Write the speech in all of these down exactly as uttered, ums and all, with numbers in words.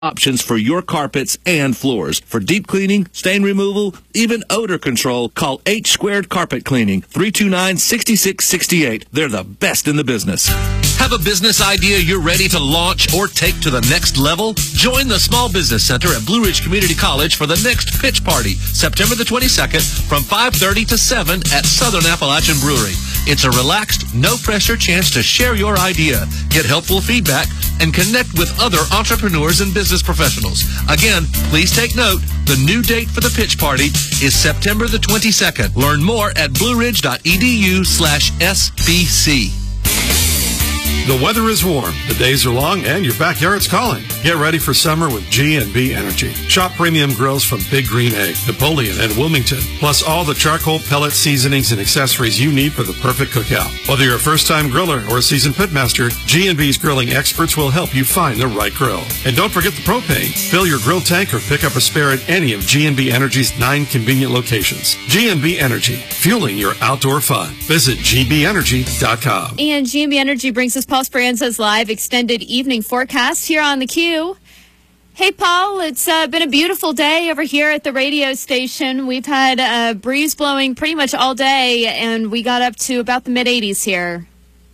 options for your carpets and floors. For deep cleaning, stain removal, even odor control, call H Squared Carpet Cleaning, three two nine, six six six eight. They're the best in the business. Have a business idea you're ready to launch or take to the next level? Join the Small Business Center at Blue Ridge Community College for the next pitch party, September the twenty-second from five thirty to seven at Southern Appalachian Brewery. It's a relaxed, no-pressure chance to share your idea, get helpful feedback, and connect with other entrepreneurs and business professionals. Again, please take note, the new date for the pitch party is September the twenty-second. Learn more at blueridge.edu slash SBC. The weather is warm, the days are long, and your backyard's calling. Get ready for summer with G and B Energy. Shop premium grills from Big Green Egg, Napoleon, and Wilmington, plus all the charcoal, pellet seasonings, and accessories you need for the perfect cookout. Whether you're a first-time griller or a seasoned pitmaster, G and B's grilling experts will help you find the right grill. And don't forget the propane. Fill your grill tank or pick up a spare at any of G and B Energy's nine convenient locations. G and B Energy, fueling your outdoor fun. Visit G B energy dot com. And G and B Energy brings us Paul Speranza's live extended evening forecast here on the Q. Hey, Paul, it's uh, been a beautiful day over here at the radio station. We've had a breeze blowing pretty much all day, and we got up to about the mid eighties here.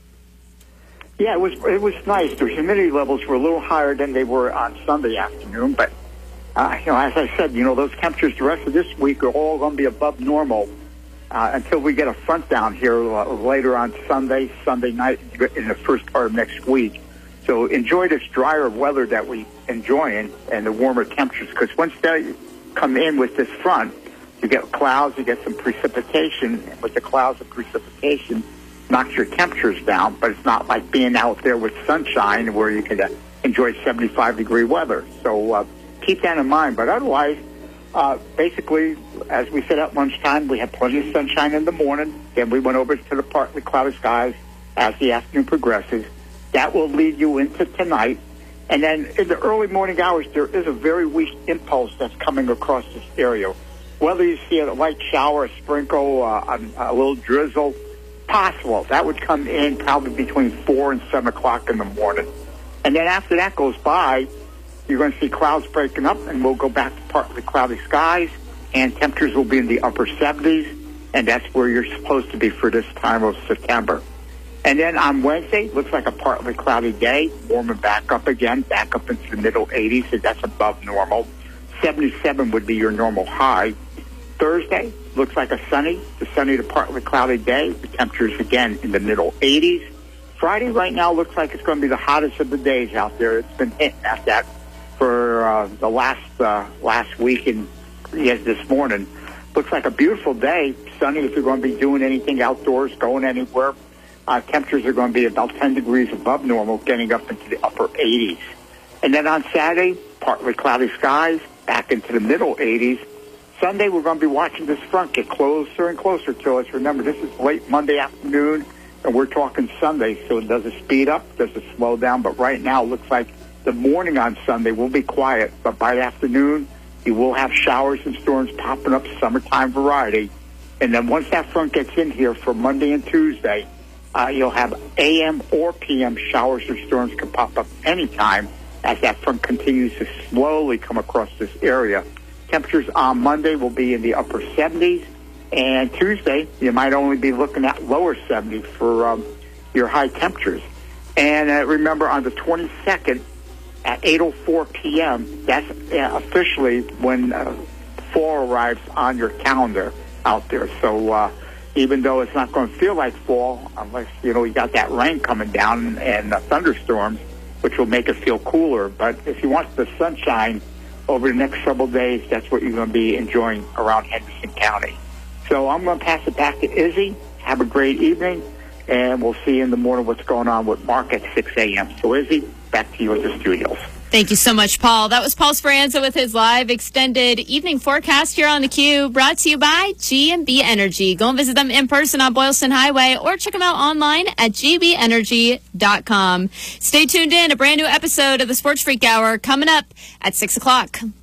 Yeah, it was it was nice. The humidity levels were a little higher than they were on Sunday afternoon, but uh, you know, as I said, you know, those temperatures the rest of this week are all going to be above normal. Uh, until we get a front down here uh, later on Sunday, Sunday night, in the first part of next week. So enjoy this drier weather that we enjoy and, and the warmer temperatures, because once they come in with this front, you get clouds, you get some precipitation. With the clouds and precipitation, knocks your temperatures down, but it's not like being out there with sunshine where you can uh, enjoy seventy-five degree weather. So uh, keep that in mind. But otherwise, Uh, basically, as we said at lunchtime, we had plenty of sunshine in the morning. Then we went over to the partly cloudy skies as the afternoon progresses. That will lead you into tonight. And then in the early morning hours, there is a very weak impulse that's coming across this area. Whether you see a light shower, a sprinkle, uh, a, a little drizzle, possible. That would come in probably between four and seven o'clock in the morning. And then after that goes by, you're going to see clouds breaking up, and we'll go back to partly cloudy skies, and temperatures will be in the upper seventies, and that's where you're supposed to be for this time of September. And then on Wednesday, looks like a partly cloudy day, warming back up again, back up into the middle eighties, so that's above normal. seventy-seven would be your normal high. Thursday, looks like a sunny, the sunny to partly cloudy day. The temperatures, again, in the middle eighties. Friday right now looks like it's going to be the hottest of the days out there. It's been hitting at that for uh, the last uh, last week and yes, this morning. Looks like a beautiful day, sunny if you're going to be doing anything outdoors, going anywhere. Uh, temperatures are going to be about ten degrees above normal, getting up into the upper eighties. And then on Saturday, partly cloudy skies, back into the middle eighties. Sunday, we're going to be watching this front get closer and closer to us. Remember, this is late Monday afternoon, and we're talking Sunday, so does it speed up? Does it slow down? But right now, it looks like the morning on Sunday will be quiet, but by afternoon, you will have showers and storms popping up, summertime variety. And then once that front gets in here for Monday and Tuesday, uh, you'll have A M or P M showers or storms can pop up anytime as that front continues to slowly come across this area. Temperatures on Monday will be in the upper seventies, and Tuesday, you might only be looking at lower seventies for um, your high temperatures. And uh, remember, on the twenty-second, at eight oh four p.m., that's uh, officially when uh, fall arrives on your calendar out there. So uh, even though it's not going to feel like fall, unless, you know, you got that rain coming down and uh, thunderstorms, which will make it feel cooler. But if you want the sunshine over the next several days, that's what you're going to be enjoying around Henderson County. So I'm going to pass it back to Izzy. Have a great evening, and we'll see you in the morning what's going on with Mark at six a.m. So, Izzy, back to you at the studios. Thank you so much, Paul. That was Paul Speranza with his live extended evening forecast here on the Q, brought to you by G and B Energy. Go and visit them in person on Boylston Highway or check them out online at g b energy dot com. Stay tuned in. A brand new episode of the Sports Freak Hour coming up at six o'clock.